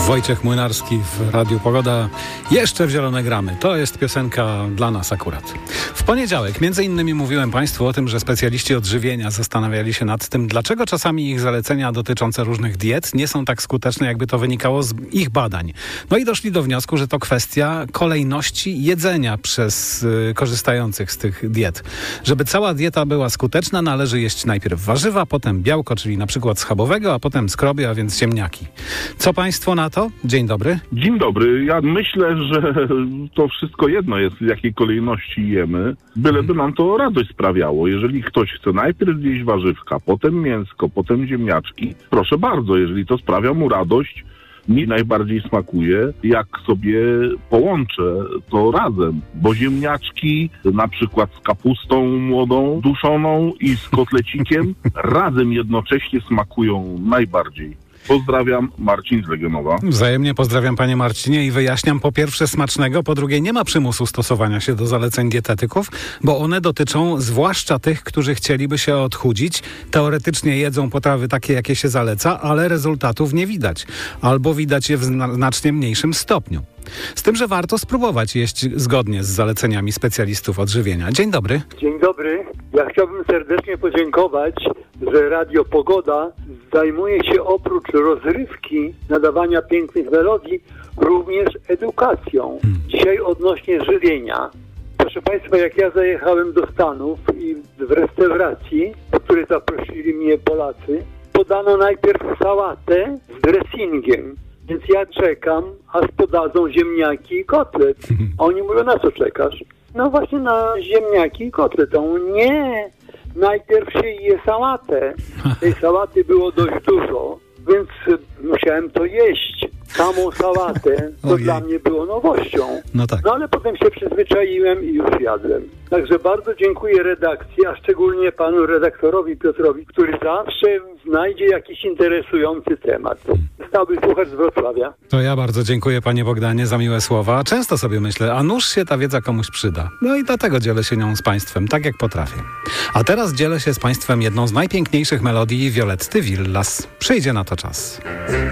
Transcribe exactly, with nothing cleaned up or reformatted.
Wojciech Młynarski w Radiu Pogoda. Jeszcze w zielone gramy. To jest piosenka dla nas akurat. W poniedziałek między innymi mówiłem Państwu o tym, że specjaliści odżywienia zastanawiali się nad tym, dlaczego czasami ich zalecenia dotyczące różnych diet nie są tak skuteczne, jakby to wynikało z ich badań. No i doszli do wniosku, że to kwestia kolejności jedzenia przez y, korzystających z tych diet. Żeby cała dieta była skuteczna, należy jeść najpierw warzywa, potem białko, czyli na przykład schabowego, a potem skroby, a więc ziemniaki. Co Państwo na to? Dzień dobry. Dzień dobry. Ja myślę, że to wszystko jedno jest, w jakiej kolejności jemy, byleby nam to radość sprawiało. Jeżeli ktoś chce najpierw zjeść warzywka, potem mięsko, potem ziemniaczki, proszę bardzo, jeżeli to sprawia mu radość, mi najbardziej smakuje, jak sobie połączę to razem, bo ziemniaczki na przykład z kapustą młodą, duszoną i z kotlecikiem razem jednocześnie smakują najbardziej. Pozdrawiam, Marcin z Legionowa. Wzajemnie pozdrawiam, panie Marcinie, i wyjaśniam: po pierwsze smacznego, po drugie nie ma przymusu stosowania się do zaleceń dietetyków, bo one dotyczą zwłaszcza tych, którzy chcieliby się odchudzić. Teoretycznie jedzą potrawy takie, jakie się zaleca, ale rezultatów nie widać. Albo widać je w znacznie mniejszym stopniu. Z tym, że warto spróbować jeść zgodnie z zaleceniami specjalistów odżywienia. Dzień dobry. Dzień dobry. Ja chciałbym serdecznie podziękować, że Radio Pogoda zajmuje się oprócz rozrywki, nadawania pięknych melodii, również edukacją. Hmm. Dzisiaj odnośnie żywienia. Proszę Państwa, jak ja zajechałem do Stanów i w restauracji, do której zaprosili mnie Polacy, podano najpierw sałatę z dressingiem. Więc ja czekam, aż podadzą ziemniaki i kotlet. Oni mówią: na co czekasz? No właśnie na ziemniaki i kotlet. On: nie, najpierw się je sałatę. Tej sałaty było dość dużo, więc musiałem to jeść. Samą sałatę, to Ojej. Dla mnie było nowością. No tak. No ale potem się przyzwyczaiłem i już jadłem. Także bardzo dziękuję redakcji, a szczególnie panu redaktorowi Piotrowi, który zawsze znajdzie jakiś interesujący temat. Stały słuchacz z Wrocławia. To ja bardzo dziękuję, panie Bogdanie, za miłe słowa. Często sobie myślę, a nuż się ta wiedza komuś przyda. No i dlatego dzielę się nią z Państwem, tak jak potrafię. A teraz dzielę się z Państwem jedną z najpiękniejszych melodii Violetty Villas. Przyjdzie na to czas.